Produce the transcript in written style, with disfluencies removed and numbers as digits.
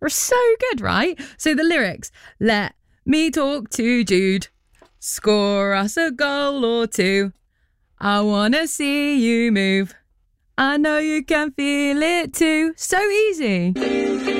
We're so good, right? So the lyrics, let me talk to Jude. Score us a goal or two. I want to see you move. I know you can feel it too. So easy.